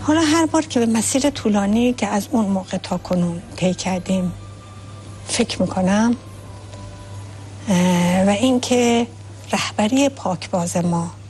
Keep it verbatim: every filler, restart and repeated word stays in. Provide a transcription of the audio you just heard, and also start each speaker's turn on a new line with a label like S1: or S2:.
S1: حالا هر بار که به مسیر طولانی که از اون موقع تا کنون طی کردیم فکر میکنم و اینکه رهبری پاکباز ما